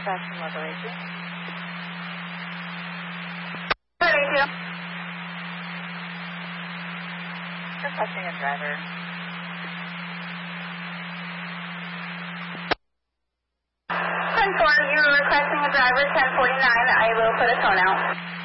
Dispatch level 82. Requesting a driver. 10-4, you're requesting a driver, 1049. I will put a phone out.